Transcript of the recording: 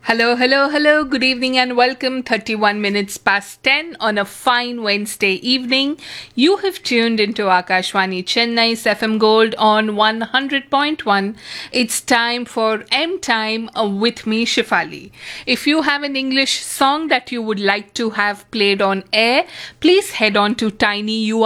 Hello, hello, hello. Good evening and welcome. 31 minutes past 10 on a fine Wednesday evening. You have tuned into Akashwani Chennai's FM Gold on 100.1. It's time for M Time with me, Shifali. If you have an English song that you would like to have played on air, please head on to tinyurl.com